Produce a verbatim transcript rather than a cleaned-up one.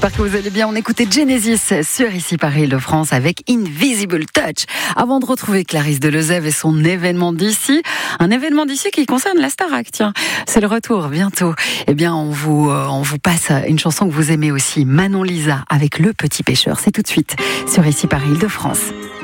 J'espère que vous allez bien. On écoutait Genesis sur Ici Paris de France avec Invisible Touch. Avant de retrouver Clarisse Delezève et son événement d'ici, un événement d'ici qui concerne la Starac. Tiens, c'est le retour bientôt. Eh bien, on vous, euh, on vous passe une chanson que vous aimez aussi, Manon Lisa avec Le Petit Pêcheur. C'est tout de suite sur Ici Paris de France.